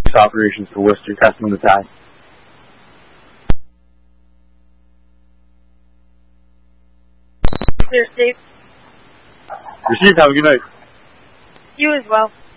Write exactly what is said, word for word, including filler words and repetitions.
operations for Worcester, testing the tie. Clear, Steve. Received. Have a good night. You as well.